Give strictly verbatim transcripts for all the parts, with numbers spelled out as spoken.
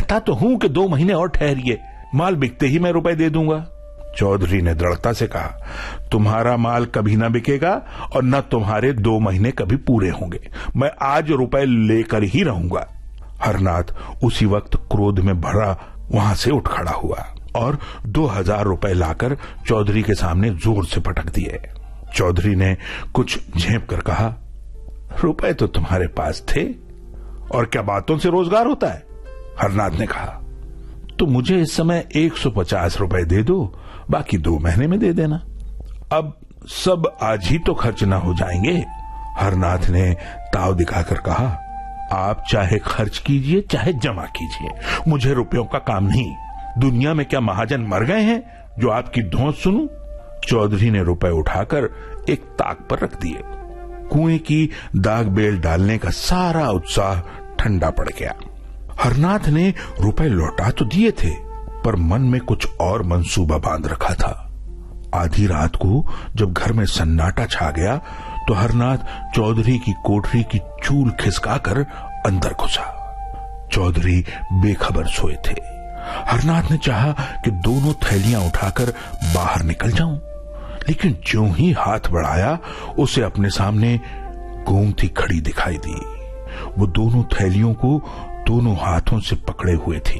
कहता तो हूं कि दो महीने और ठहरिए, माल बिकते ही मैं रुपए दे दूंगा। चौधरी ने दृढ़ता से कहा, तुम्हारा माल कभी ना बिकेगा और न तुम्हारे दो महीने कभी पूरे होंगे। मैं आज रुपए लेकर ही रहूंगा। हरनाथ उसी वक्त क्रोध में भरा वहां से उठ खड़ा हुआ और दो हजार रुपए लाकर चौधरी के सामने जोर से पटक दिए। चौधरी ने कुछ झेप कर कहा, रुपए तो तुम्हारे पास थे और क्या बातों से रोजगार होता है? हरनाथ ने कहा, तो मुझे इस समय एक सौ पचास रुपए दे दो, बाकी दो महीने में दे देना। अब सब आज ही तो खर्च ना हो जाएंगे। हरनाथ ने ताव दिखाकर कहा, आप चाहे खर्च कीजिए चाहे जमा कीजिए, मुझे रुपयों का काम नहीं। दुनिया में क्या महाजन मर गए हैं जो आपकी धौंस सुनूं? चौधरी ने रुपए उठाकर एक ताक पर रख दिए। कुएं की दाग बेल डालने का सारा उत्साह ठंडा पड़ गया। हरनाथ ने रुपए लौटा तो दिए थे, पर मन में कुछ और मंसूबा बांध रखा था। आधी रात को जब घर में सन्नाटा छा गया तो हरनाथ चौधरी की कोठरी की चूल खिसकाकर अंदर घुसा। चौधरी बेखबर सोए थे। हरनाथ ने चाहा कि दोनों थैलियां उठाकर बाहर निकल जाऊं, लेकिन ज्यों ही हाथ बढ़ाया उसे अपने सामने गोमती खड़ी दिखाई दी। वो दोनों थैलियों को दोनों हाथों से पकड़े हुए थी।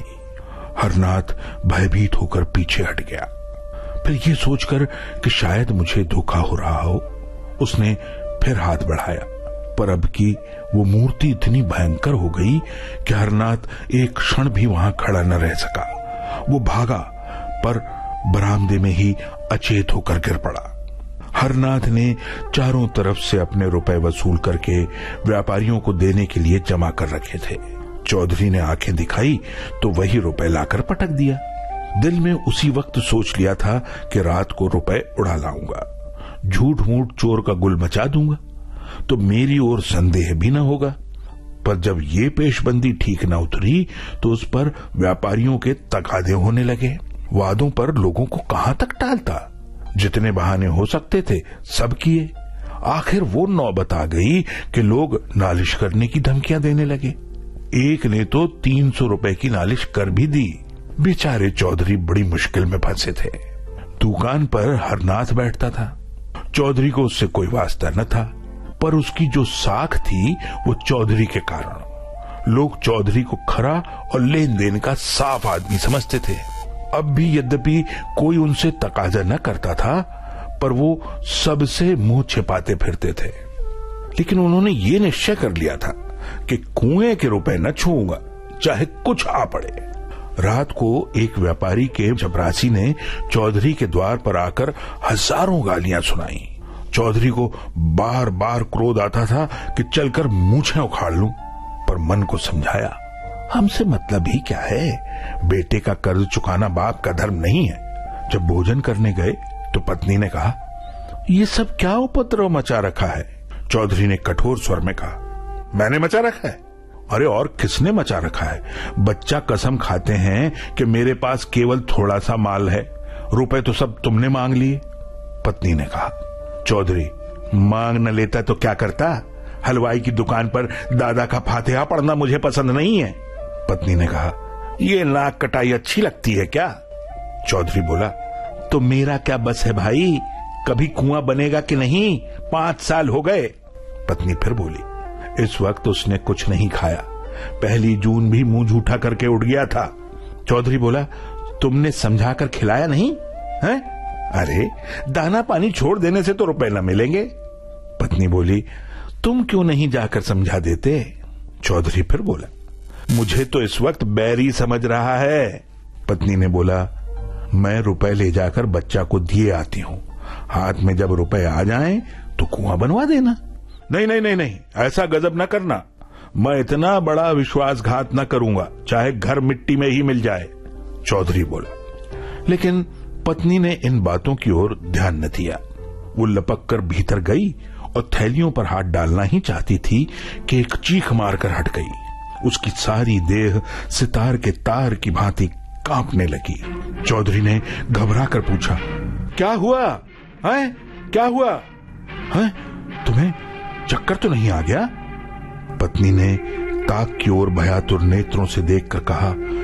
हरनाथ भयभीत होकर पीछे हट गया। फिर ये सोचकर कि शायद मुझे धोखा हो रहा हो, उसने फिर हाथ बढ़ाया, पर अब की वो मूर्ति इतनी भयंकर हो गई कि हरनाथ एक क्षण भी वहां खड़ा न रह सका। वो भागा, पर बरामदे में ही अचेत होकर गिर पड़ा। हरनाथ ने चारों तरफ से अपने रुपए वसूल करके व्यापारियों को देने के लिए जमा कर रखे थे। चौधरी ने आंखें दिखाई तो वही रुपए लाकर पटक दिया। दिल में उसी वक्त सोच लिया था कि रात को रुपए उड़ा लाऊंगा, झूठ मूठ चोर का गुल मचा दूंगा, तो मेरी ओर संदेह भी न होगा। पर जब ये पेशबंदी ठीक न उतरी तो उस पर व्यापारियों के तकादे होने लगे। वादों पर लोगों को कहां तक टालता? जितने बहाने हो सकते थे सब किए। आखिर वो नौबत आ गई कि लोग नालिश करने की धमकियां देने लगे। एक ने तो तीन सौ रुपए की नालिश कर भी दी। बेचारे चौधरी बड़ी मुश्किल में फंसे थे। दुकान पर हरनाथ बैठता था। चौधरी को उससे कोई वास्ता न था, पर उसकी जो साख थी वो चौधरी के कारण। लोग चौधरी को खरा और लेन देन का साफ आदमी समझते थे। अब भी यद्यपि कोई उनसे तकाजा न करता था, पर वो सबसे मुंह छिपाते फिरते थे। लेकिन उन्होंने ये निश्चय कर लिया था कि कुएं के रुपए न छूऊंगा, चाहे कुछ आ पड़े। रात को एक व्यापारी के चपरासी ने चौधरी के द्वार पर आकर हजारों गालियां सुनाई। चौधरी को बार बार क्रोध आता था कि चलकर मूछें उखाड़ लूं, पर मन को समझाया, हमसे मतलब ही क्या है? बेटे का कर्ज चुकाना बाप का धर्म नहीं है। जब भोजन करने गए तो पत्नी ने कहा, ये सब क्या उपद्रव मचा रखा है? चौधरी ने कठोर स्वर में कहा, मैंने मचा रखा है? अरे और किसने मचा रखा है? बच्चा कसम खाते हैं कि मेरे पास केवल थोड़ा सा माल है, रुपए तो सब तुमने मांग लिए। पत्नी ने कहा, चौधरी मांग न लेता तो क्या करता? हलवाई की दुकान पर दादा का फातिहा पढ़ना मुझे पसंद नहीं है। पत्नी ने कहा, ये नाक कटाई अच्छी लगती है क्या? चौधरी बोला, तो मेरा क्या बस है भाई, कभी कुआं बनेगा कि नहीं? पांच साल हो गए। पत्नी फिर बोली, इस वक्त उसने कुछ नहीं खाया, पहली जून भी मुंह झूठा करके उठ गया था। चौधरी बोला, तुमने समझाकर खिलाया नहीं है? अरे दाना पानी छोड़ देने से तो रुपए न मिलेंगे। पत्नी बोली, तुम क्यों नहीं जाकर समझा देते? चौधरी फिर बोला, मुझे तो इस वक्त बैरी समझ रहा है। पत्नी ने बोला, मैं रुपए ले जाकर बच्चा को दिए आती हूं, हाथ में जब रुपए आ जाएं तो कुआं बनवा देना। नहीं नहीं नहीं नहीं, ऐसा गजब न करना, मैं इतना बड़ा विश्वासघात न करूंगा, चाहे घर मिट्टी में ही मिल जाए। चौधरी बोला। लेकिन पत्नी ने इन बातों की ओर ध्यान न दिया। वो लपक कर भीतर गई और थैलियों पर हाथ डालना ही चाहती थी कि एक चीख मारकर हट गई। उसकी सारी देह सितार के तार की भांति कांपने लगी। चौधरी ने घबरा कर पूछा, क्या हुआ है? क्या हुआ है? तुम्हें चक्कर तो नहीं आ गया? पत्नी ने ताक की ओर भयातुर नेत्रों से देखकर कहा,